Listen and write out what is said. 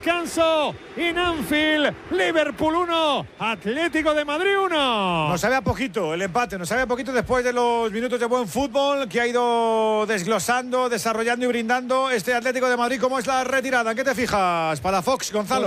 Descanso en Anfield, Liverpool 1, Atlético de Madrid 1. Nos sabe a poquito el empate, nos sabe a poquito después de los minutos de buen fútbol que ha ido desglosando, desarrollando y brindando este Atlético de Madrid. ¿Cómo es la retirada? ¿En qué te fijas, Palafox, Gonzalo?